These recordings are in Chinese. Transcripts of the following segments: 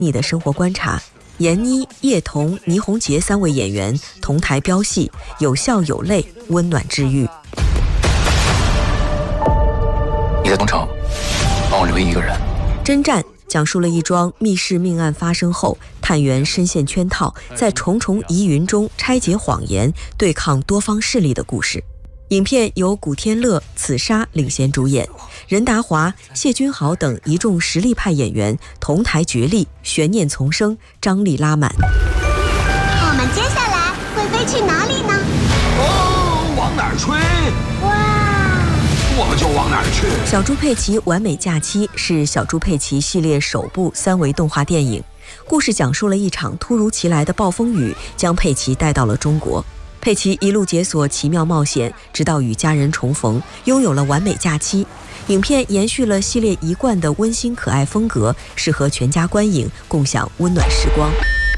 你的生活观察。闫妮、叶童、倪虹洁3位演员同台飙戏，有笑有泪，温暖治愈。 你在东城，帮我留意一个人。 侦战讲述了一桩密室命案发生后，探员深陷圈套，在重重疑云中拆解谎言，对抗多方势力的故事。影片由古天乐、此沙领衔主演，任达华、谢君豪等一众实力派演员同台角力，悬念丛生，张力拉满。 我们接下来会飞去哪里呢？ 哦，往哪儿吹？我们就往哪儿去。 小猪佩奇完美假期是小猪佩奇系列首部3维动画电影，故事讲述了一场突如其来的暴风雨将佩奇带到了中国。佩奇一路解锁奇妙冒险，直到与家人重逢，拥有了完美假期。影片延续了系列一贯的温馨可爱风格，适合全家观影，共享温暖时光。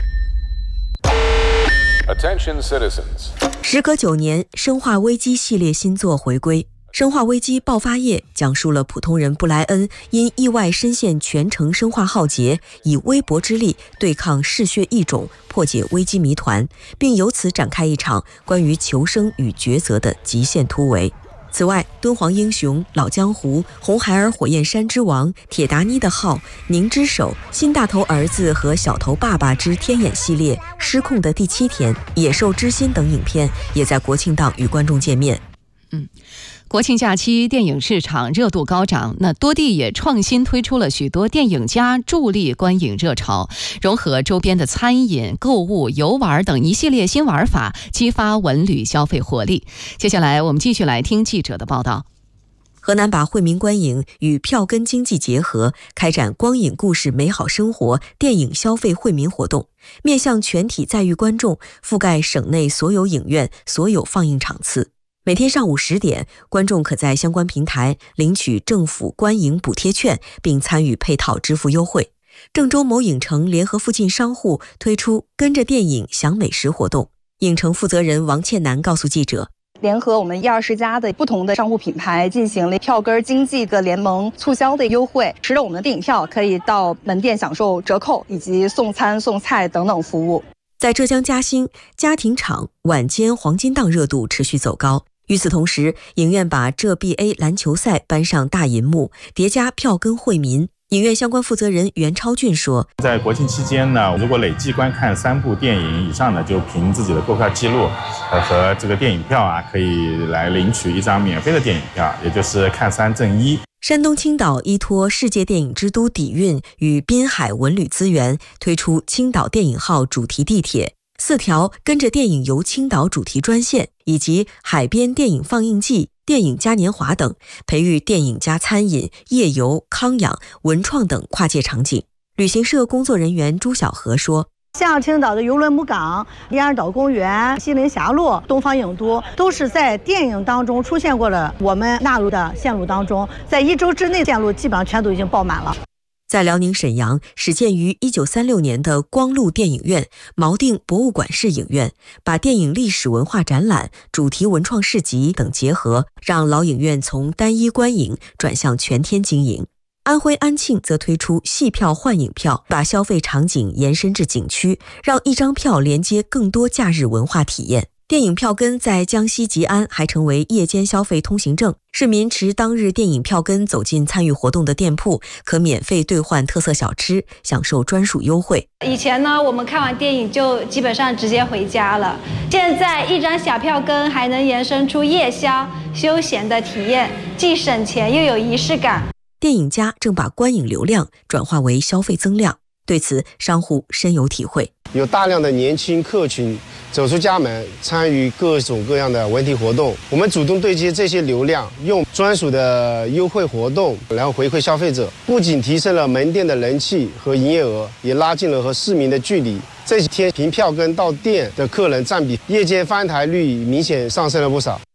Attention citizens. 时隔9年，生化危机系列新作回归。生化危机爆发夜讲述了普通人布莱恩因意外深陷全城生化浩劫，以微薄之力对抗嗜血异种，破解危机谜团，并由此展开一场关于求生与抉择的极限突围。此外，敦煌英雄、老江湖、红孩儿火焰山之王、铁达尼的号、宁之手、新大头儿子和小头爸爸之天眼系列、失控的第7天、野兽之心等影片也在国庆档与观众见面。 国庆假期电影市场热度高涨，那多地也创新推出了许多电影家助力观影热潮，融合周边的餐饮、购物、游玩等一系列新玩法，激发文旅消费活力。接下来我们继续来听记者的报道。 河南把惠民观影与票根经济结合，开展光影故事美好生活电影消费惠民活动，面向全体在豫观众，覆盖省内所有影院、所有放映场次。每天上午10点，观众可在相关平台领取政府观影补贴券，并参与配套支付优惠。郑州某影城联合附近商户推出跟着电影享美食活动。影城负责人王倩楠告诉记者， 联合我们120家的不同的商户品牌进行了票根经济的联盟促销的优惠，使得我们的电影票可以到门店享受折扣以及送餐送菜等等服务。 在浙江嘉兴，家庭场晚间黄金档热度持续走高。与此同时，影院把浙 BA 篮球赛搬上大银幕，叠加票根惠民。影院相关负责人袁超俊说， 在国庆期间呢，如果累计观看3部电影以上的，就凭自己的购票记录和这个电影票啊，可以来领取1张免费的电影票，也就是看3赠1。 山东青岛依托世界电影之都底蕴与滨海文旅资源，推出青岛电影号主题地铁，4条跟着电影游青岛主题专线，以及海边电影放映季、电影嘉年华等，培育电影加餐饮、夜游、康养、文创等跨界场景。旅行社工作人员朱小河说， 像青岛的游轮母港、燕儿岛公园、西陵峡路、东方影都，都是在电影当中出现过的，我们纳入的线路当中，在1周之内线路基本上全都已经爆满了。 在辽宁沈阳，始建于1936年的光路电影院、锚定博物馆式影院，把电影历史文化展览、主题文创市集等结合，让老影院从单一观影转向全天经营。安徽安庆则推出戏票换影票，把消费场景延伸至景区，让1张票连接更多假日文化体验。电影票根在江西吉安还成为夜间消费通行证，市民持当日电影票根走进参与活动的店铺，可免费兑换特色小吃，享受专属优惠。 以前呢，我们看完电影就基本上直接回家了，现在1张小票根还能延伸出夜宵休闲的体验，既省钱又有仪式感。 电影家正把观影流量转化为消费增量，对此商户深有体会。 有大量的年轻客群走出家门，参与各种各样的文体活动，我们主动对接这些流量，用专属的优惠活动然后回馈消费者，不仅提升了门店的人气和营业额，也拉近了和市民的距离。这几天凭票根到店的客人占比夜间翻台率明显上升了不少。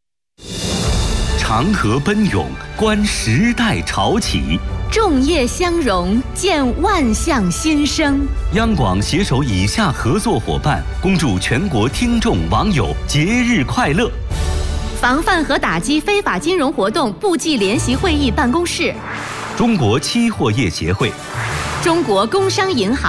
长河奔涌，观时代潮起； 众业相融，见万象新生。 央广携手以下合作伙伴，恭祝全国听众网友节日快乐。 防范和打击非法金融活动部际联席会议办公室， 中国期货业协会， 中国工商银行。